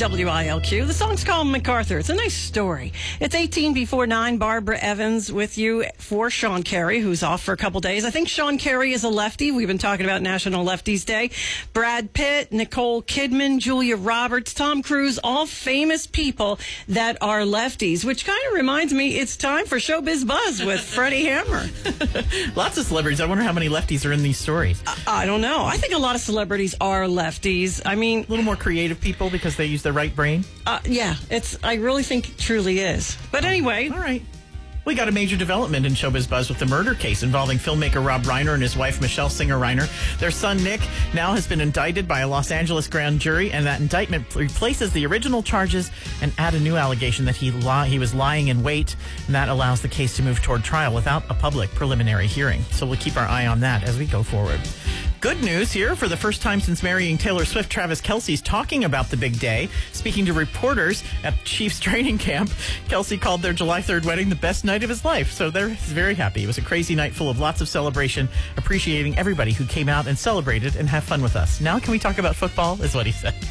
WILQ. The song's called MacArthur. It's a nice story. It's 18 before 9. Barbara Evans with you for Sean Carey, who's off for a couple days. I think Sean Carey is a lefty. We've been talking about National Lefties Day. Brad Pitt, Nicole Kidman, Julia Roberts, Tom Cruise, all famous people that are lefties, which kind of reminds me it's time for Showbiz Buzz with Freddie Hammer. Lots of celebrities. I wonder how many lefties are in these stories. I don't know. I think a lot of celebrities are lefties. I mean, A little more creative people because they use their right brain. yeah, I really think it truly is. But anyway. All right. We got a major development in Showbiz Buzz with the murder case involving filmmaker Rob Reiner and his wife, Michelle Singer Reiner. Their son, Nick, now has been indicted by a Los Angeles grand jury, and that indictment replaces the original charges and add a new allegation that he was lying in wait, and that allows the case to move toward trial without a public preliminary hearing. So we'll keep our eye on that as we go forward. Good news here. For the first time since marrying Taylor Swift, Travis Kelce's talking about the big day. Speaking to reporters at Chiefs training camp, Kelce called their July 3rd wedding the best night of his life. So he's very happy. It was a crazy night full of lots of celebration, appreciating everybody who came out and celebrated and have fun with us. Now can we talk about football, is what he said.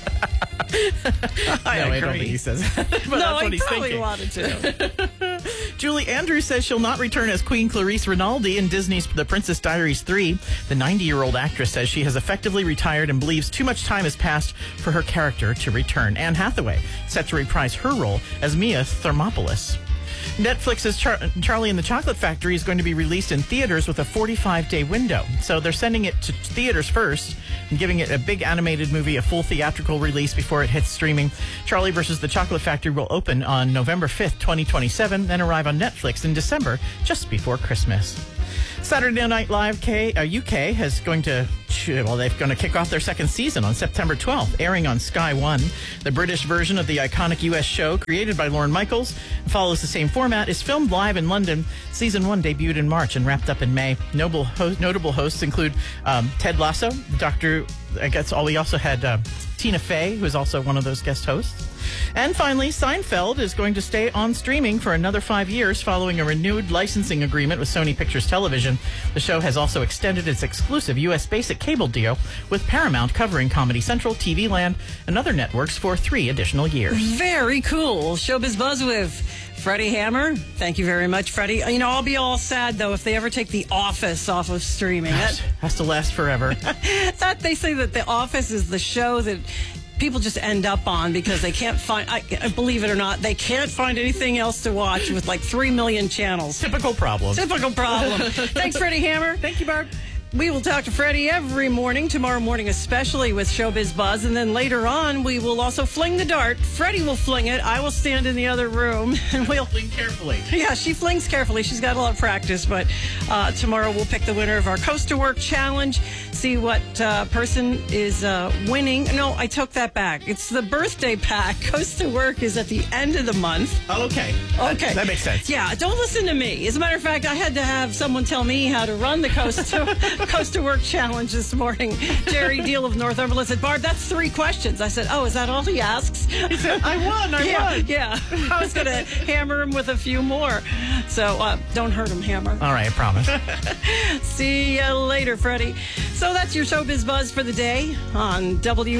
I don't think he says that. But No, that's what he he's probably thinking. wanted to. Julie Andrews says she'll not return as Queen Clarice Rinaldi in Disney's The Princess Diaries 3. The 90-year-old actress says she has effectively retired and believes too much time has passed for her character to return. Anne Hathaway set to reprise her role as Mia Thermopolis. Netflix's Charlie and the Chocolate Factory is going to be released in theaters with a 45-day window. So they're sending it to theaters first and giving it a big animated movie, a full theatrical release before it hits streaming. Charlie versus the Chocolate Factory will open on November 5th, 2027, then arrive on Netflix in December, just before Christmas. Saturday Night Live UK is going to kick off their second season on September 12th, airing on Sky One. The British version of the iconic US show, created by Lorne Michaels, follows the same format, is filmed live in London. Season 1 debuted in March and wrapped up in May. Notable hosts include Ted Lasso, we also had Tina Fey, who is also one of those guest hosts. And finally, Seinfeld is going to stay on streaming for another 5 years following a renewed licensing agreement with Sony Pictures Television. The show has also extended its exclusive U.S. basic cable deal with Paramount, covering Comedy Central, TV Land, and other networks for 3 additional years. Very cool. Showbiz Buzz with Freddie Hammer. Thank you very much, Freddie. I'll be all sad, though, if they ever take The Office off of streaming. That has to last forever. They say that The Office is the show that people just end up on because they can't find, believe it or not, they can't find anything else to watch with like 3 million channels. Typical problem. Thanks, Freddie Hammer. Thank you, Barb. We will talk to Freddie every morning, tomorrow morning especially with Showbiz Buzz, and then later on we will also fling the dart. Freddie will fling it. I will stand in the other room and we'll fling carefully. Yeah, she flings carefully. She's got a lot of practice, but tomorrow we'll pick the winner of our Coast to Work Challenge, see what person is winning. No, I took that back. It's the birthday pack. Coast to Work is at the end of the month. Oh, okay. Okay. That makes sense. Yeah, don't listen to me. As a matter of fact, I had to have someone tell me how to run the Coast to Work Challenge this morning. Jerry Deal of Northumberland said, Barb, that's 3 questions. I said, oh, is that all he asks? He said, I won. Yeah. I was going to hammer him with a few more. So don't hurt him, Hammer. All right, I promise. See you later, Freddie. So that's your Showbiz Buzz for the day on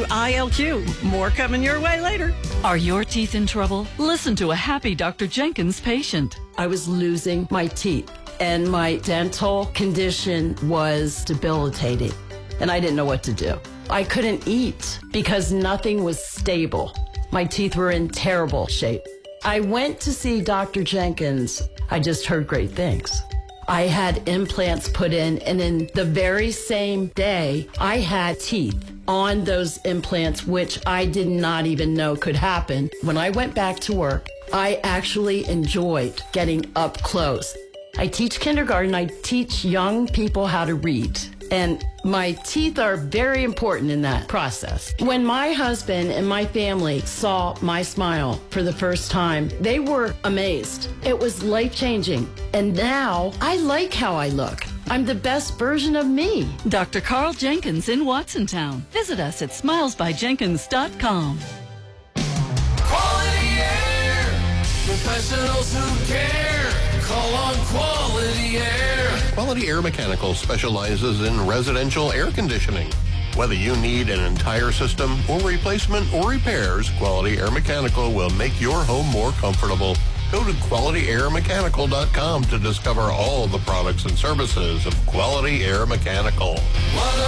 WILQ. More coming your way later. Are your teeth in trouble? Listen to a happy Dr. Jenkins patient. I was losing my teeth, and my dental condition was debilitating, and I didn't know what to do. I couldn't eat because nothing was stable. My teeth were in terrible shape. I went to see Dr. Jenkins. I just heard great things. I had implants put in, and in the very same day, I had teeth on those implants, which I did not even know could happen. When I went back to work, I actually enjoyed getting up close. I teach kindergarten. I teach young people how to read. And my teeth are very important in that process. When my husband and my family saw my smile for the first time, they were amazed. It was life-changing. And now I like how I look. I'm the best version of me. Dr. Carl Jenkins in Watsontown. Visit us at smilesbyjenkins.com. Quality Air. Professionals who care. Call on Quality Air. Quality Air Mechanical specializes in residential air conditioning. Whether you need an entire system or replacement or repairs, Quality Air Mechanical will make your home more comfortable. Go to QualityAirMechanical.com to discover all the products and services of Quality Air Mechanical.